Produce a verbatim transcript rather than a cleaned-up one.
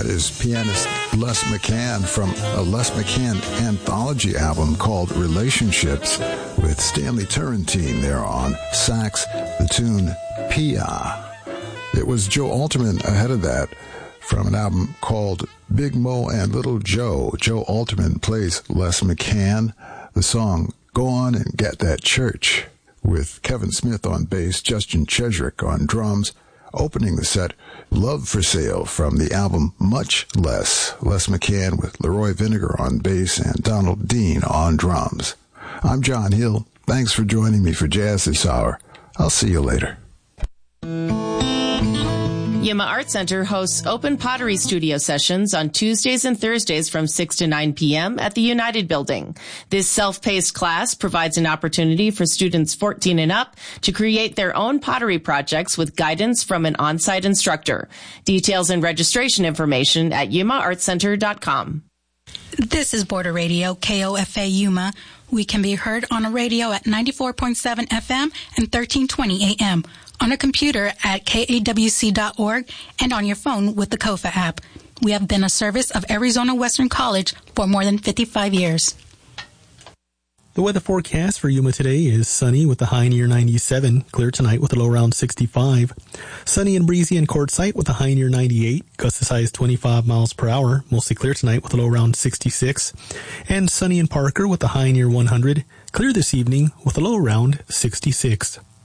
That is pianist Les McCann from a Les McCann anthology album called Relationships with Stanley Turrentine there on sax, the tune Pia. It was Joe Alterman ahead of that from an album called Big Mo and Little Joe. Joe Alterman plays Les McCann. The song Go On and Get That Church with Kevin Smith on bass, Justin Chesrick on drums. Opening the set, Love for Sale from the album Much Less. Les McCann with Leroy Vinegar on bass and Donald Dean on drums. I'm John Hill. Thanks for joining me for Jazz this hour. I'll see you later. Yuma Art Center hosts open pottery studio sessions on Tuesdays and Thursdays from six to nine p.m. at the United Building. This self-paced class provides an opportunity for students fourteen and up to create their own pottery projects with guidance from an on-site instructor. Details and registration information at yuma art center dot com. This is Border Radio, K O F A Yuma. We can be heard on a radio at ninety-four point seven F M and thirteen twenty A M, on a computer at K A W C dot org, and on your phone with the Kofa app. We have been a service of Arizona Western College for more than fifty-five years. The weather forecast for Yuma today is sunny with a high near ninety-seven, clear tonight with a low around sixty-five. Sunny and breezy in Quartzsite with a high near ninety-eight, gusts as high as twenty-five miles per hour, mostly clear tonight with a low around sixty-six. And sunny in Parker with a high near one hundred, clear this evening with a low around sixty-six.